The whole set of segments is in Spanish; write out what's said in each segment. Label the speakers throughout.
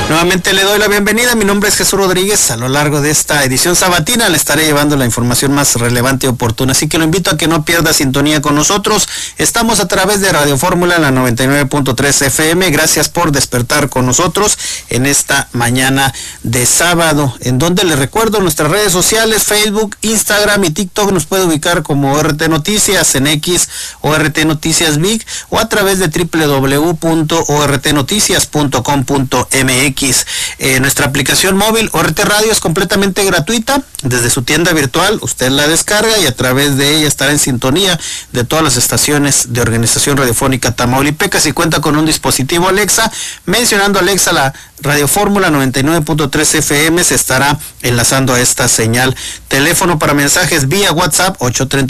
Speaker 1: Nuevamente le doy la bienvenida, mi nombre es Jesús Rodríguez. A lo largo de esta edición sabatina le estaré llevando la información más relevante y oportuna, así que lo invito a que no pierda sintonía con nosotros. Estamos a través de Radio Fórmula en la 99.3 FM, gracias por despertar con nosotros en esta mañana de sábado, en donde les recuerdo nuestras redes sociales, Facebook, Instagram y TikTok, nos puede ubicar como ORT Noticias, en X, ORT Noticias Big, o a través de www.ortnoticias.com.mx. Nuestra aplicación móvil ORT Radio es completamente gratuita. Desde su tienda virtual usted la descarga y a través de ella estará en sintonía de todas las estaciones de Organización Radiofónica Tamaulipeca. Si cuenta con un dispositivo Alexa, mencionando Alexa la Radio Fórmula 99.3 FM, se estará enlazando a esta señal. Teléfono para mensajes vía WhatsApp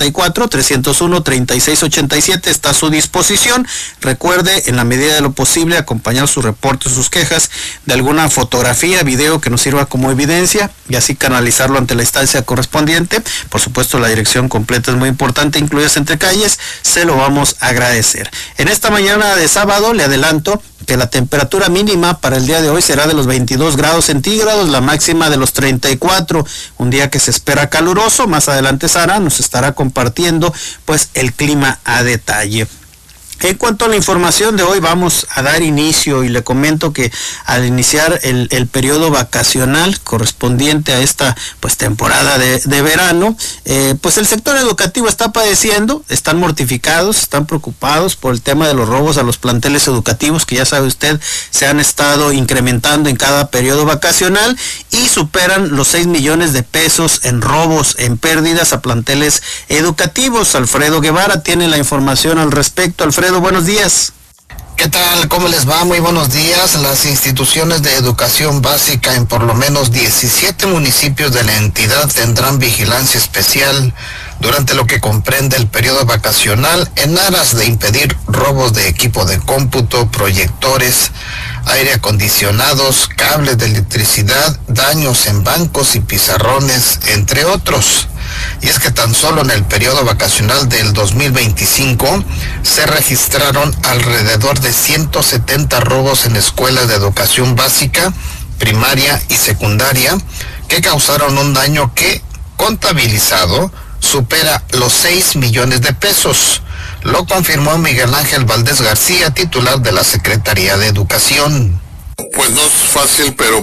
Speaker 1: 834-301-3687 está a su disposición. Recuerde, en la medida de lo posible, acompañar sus reportes, sus quejas de alguna fotografía, video que nos sirva como evidencia y así canalizarlo ante la instancia correspondiente. Por supuesto, la dirección completa es muy importante, incluidas entre calles, se lo vamos a agradecer. En esta mañana de sábado le adelanto que la temperatura mínima para el día de hoy será de los 22 grados centígrados, la máxima de los 34, un día que se espera caluroso. Más adelante Sara nos estará compartiendo pues el clima a detalle. En cuanto a la información de hoy, vamos a dar inicio y le comento que al iniciar el periodo vacacional correspondiente a esta pues temporada de verano, pues el sector educativo está padeciendo, están mortificados, están preocupados por el tema de los robos a los planteles educativos, que ya sabe usted, se han estado incrementando en cada periodo vacacional y superan los 6 millones de pesos en robos, en pérdidas a planteles educativos. Alfredo Guevara tiene la información al respecto. Alfredo, buenos días.
Speaker 2: ¿Qué tal? ¿Cómo les va? Muy buenos días. Las instituciones de educación básica en por lo menos 17 municipios de la entidad tendrán vigilancia especial durante lo que comprende el periodo vacacional en aras de impedir robos de equipo de cómputo, proyectores, aire acondicionados, cables de electricidad, daños en bancos y pizarrones, entre otros. Y es que tan solo en el periodo vacacional del 2025 se registraron alrededor de 170 robos en escuelas de educación básica, primaria y secundaria, que causaron un daño que, contabilizado, supera los 6 millones de pesos. Lo confirmó Miguel Ángel Valdés García, titular de la Secretaría de Educación.
Speaker 3: Pues no es fácil, pero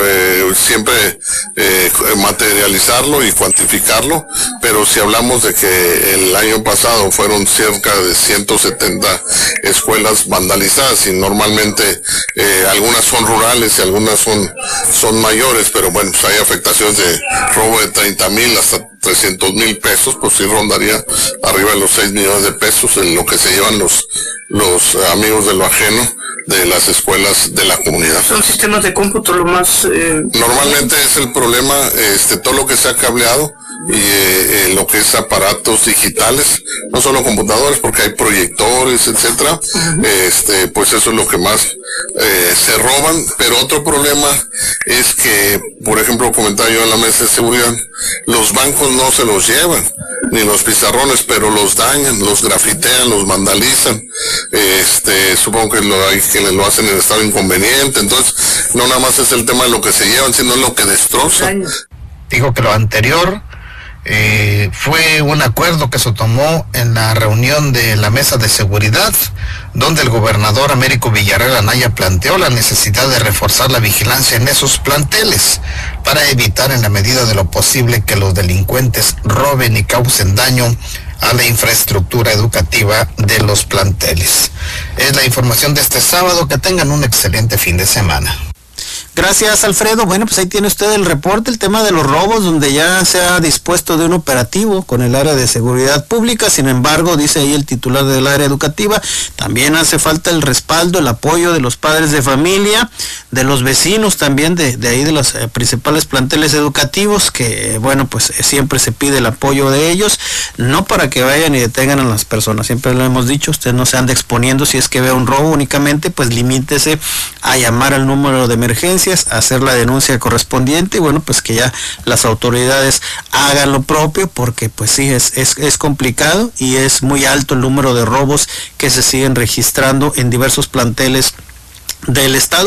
Speaker 3: siempre materializarlo y cuantificarlo, pero si hablamos de que el año pasado fueron cerca de 170 escuelas vandalizadas y normalmente algunas son rurales y algunas son mayores, pero bueno, pues hay afectaciones de robo de 30,000 hasta 300,000 pesos, pues sí rondaría arriba de los 6 millones de pesos en lo que se llevan los amigos de lo ajeno de las escuelas de la comunidad.
Speaker 4: ¿Son sistemas de cómputo lo más...?
Speaker 3: Normalmente es el problema, todo lo que se ha cableado y lo que es aparatos digitales, no solo computadores, porque hay proyectores, etcétera. Pues eso es lo que más se roban. Pero otro problema es que, por ejemplo, comentaba yo en la mesa de seguridad, los bancos no se los llevan, ni los pizarrones, pero los dañan, los grafitean, los vandalizan. Supongo que hay quienes lo hacen en estado inconveniente. Entonces, no nada más es el tema de lo que se llevan, sino lo que destrozan.
Speaker 2: Digo que lo anterior fue un acuerdo que se tomó en la reunión de la mesa de seguridad, donde el gobernador Américo Villarreal Anaya planteó la necesidad de reforzar la vigilancia en esos planteles para evitar en la medida de lo posible que los delincuentes roben y causen daño a la infraestructura educativa de los planteles. Es la información de este sábado. Que tengan un excelente fin de semana.
Speaker 1: Gracias, Alfredo. Bueno, pues ahí tiene usted el reporte, el tema de los robos, donde ya se ha dispuesto de un operativo con el área de seguridad pública. Sin embargo, dice ahí el titular del área educativa, también hace falta el respaldo, el apoyo de los padres de familia, de los vecinos también, de ahí de los principales planteles educativos, que bueno, pues siempre se pide el apoyo de ellos, no para que vayan y detengan a las personas. Siempre lo hemos dicho, usted no se ande exponiendo. Si es que ve un robo, únicamente pues limítese a llamar al número de emergencia, hacer la denuncia correspondiente y bueno, pues que ya las autoridades hagan lo propio, porque pues sí, es complicado y es muy alto el número de robos que se siguen registrando en diversos planteles del estado.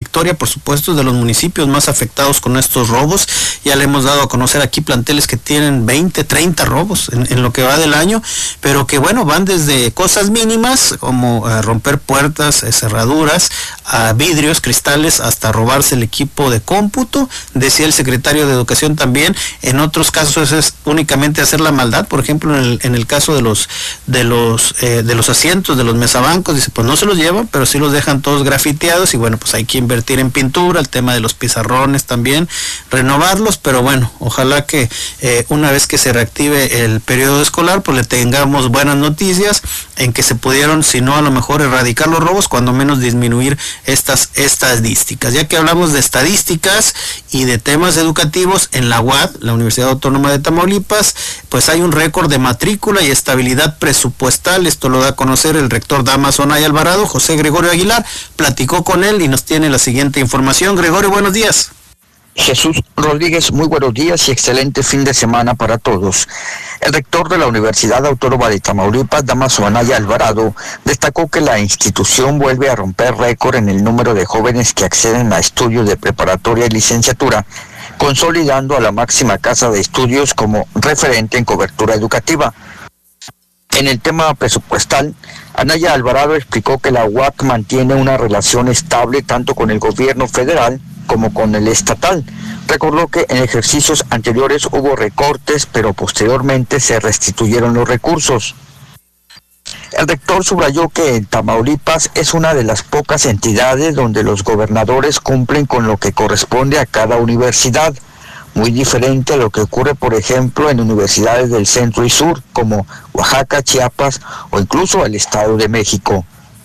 Speaker 1: Victoria, por supuesto, es de los municipios más afectados con estos robos. Ya le hemos dado a conocer aquí planteles que tienen 20, 30 robos en lo que va del año, pero que bueno, van desde cosas mínimas como romper puertas, cerraduras, a vidrios, cristales, hasta robarse el equipo de cómputo. Decía el secretario de Educación también, en otros casos es únicamente hacer la maldad. Por ejemplo, en el caso de los asientos, de los mesabancos, dice, pues no se los llevan, pero sí los dejan todos grafiteados, y bueno, pues hay que invertir en pintura, el tema de los pizarrones también, renovarlos, pero bueno, ojalá que una vez que se reactive el periodo escolar, pues le tengamos buenas noticias en que se pudieron, si no a lo mejor erradicar los robos, cuando menos disminuir estas estadísticas. Ya que hablamos de estadísticas y de temas educativos, en la UAD, la Universidad Autónoma de Tamaulipas, pues hay un récord de matrícula y estabilidad presupuestal. Esto lo da a conocer el rector Damaso Anaya Alvarado. José Gregorio Aguilar platicó con él y nos tiene la siguiente información. Gregorio, buenos días.
Speaker 5: Jesús Rodríguez, muy buenos días y excelente fin de semana para todos. El rector de la Universidad Autónoma de Tamaulipas, Damaso Anaya Alvarado, destacó que la institución vuelve a romper récord en el número de jóvenes que acceden a estudios de preparatoria y licenciatura, consolidando a la máxima casa de estudios como referente en cobertura educativa. En el tema presupuestal, Anaya Alvarado explicó que la UAC mantiene una relación estable tanto con el gobierno federal como con el estatal. Recordó que en ejercicios anteriores hubo recortes, pero posteriormente se restituyeron los recursos. El rector subrayó que en Tamaulipas es una de las pocas entidades donde los gobernadores cumplen con lo que corresponde a cada universidad, muy diferente a lo que ocurre, por ejemplo, en universidades del centro y sur, como Oaxaca, Chiapas o incluso el Estado de México.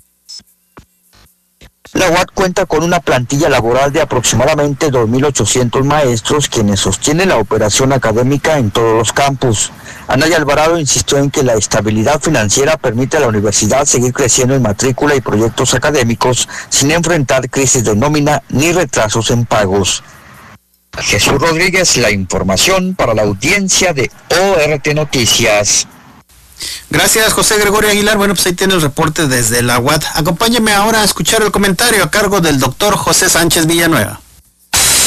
Speaker 5: La UAD cuenta con una plantilla laboral de aproximadamente 2.800 maestros, quienes sostienen la operación académica en todos los campus. Anaya Alvarado insistió en que la estabilidad financiera permite a la universidad seguir creciendo en matrícula y proyectos académicos sin enfrentar crisis de nómina ni retrasos en pagos. Jesús Rodríguez, la información para la audiencia de ORT Noticias.
Speaker 1: Gracias, José Gregorio Aguilar. Bueno, pues ahí tiene el reporte desde la UAD. Acompáñeme ahora a escuchar el comentario a cargo del doctor José Sánchez Villanueva.